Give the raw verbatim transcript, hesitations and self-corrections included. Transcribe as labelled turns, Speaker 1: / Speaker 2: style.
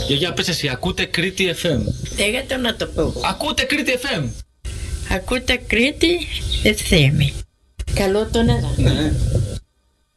Speaker 1: Γιαγιά, πες εσύ, ακούτε Κρήτη εφ εμ.
Speaker 2: Λέγατε να το πω.
Speaker 1: Ακούτε Κρήτη εφ εμ.
Speaker 2: Ακούτε Κρήτη εφ εμ. Καλό το νερά.
Speaker 1: Ναι.